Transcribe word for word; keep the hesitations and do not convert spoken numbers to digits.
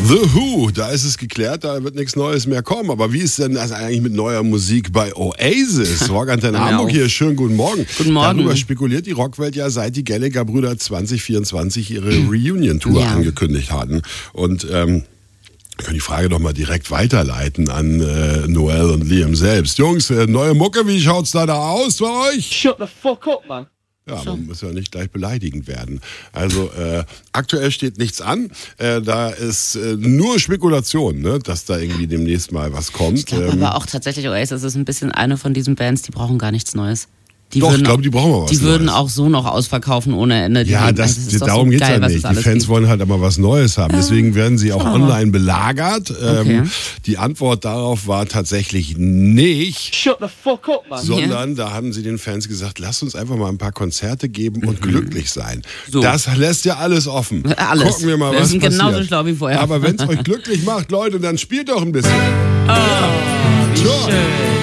The Who, da ist es geklärt, da wird nichts Neues mehr kommen. Aber wie ist denn das eigentlich mit neuer Musik bei Oasis? Rockantenne Hamburg hier, schönen guten Morgen. Guten Morgen. Darüber spekuliert die Rockwelt ja, seit die Gallagher-Brüder zwanzig vierundzwanzig ihre Reunion-Tour ja. angekündigt hatten. Und ähm, wir können die Frage doch mal direkt weiterleiten an äh, Noel und Liam selbst. Jungs, äh, neue Mucke, wie schaut's da, da aus bei euch? Shut the fuck up, man. Ja, man muss ja nicht gleich beleidigend werden. Also äh, aktuell steht nichts an. Äh, da ist äh, nur Spekulation, ne, dass da irgendwie demnächst mal was kommt. Ich glaube ähm, aber auch tatsächlich, Oasis ist ein bisschen eine von diesen Bands, die brauchen gar nichts Neues. Die Doch, würden ich glaube, auch, die brauchen mal was Die würden Neues. auch so noch ausverkaufen ohne Ende. Die Ja, leben- das, also es ist doch darum so geht's geil, ja was es nicht. Die alles Fans gibt. wollen halt aber was Neues haben. Deswegen werden sie auch Schauen wir mal. online belagert. Ähm, Okay. Die Antwort darauf war tatsächlich nicht. Shut the fuck up, man. Sondern da haben sie den Fans gesagt, lasst uns einfach mal ein paar Konzerte geben und glücklich sein. So. Das lässt ja alles offen. Alles. Gucken wir mal, Wir was sind passiert. genauso schlau wie vorher. Aber wenn es euch glücklich macht, Leute, dann spielt doch ein bisschen. Oh, wie Sure. schön.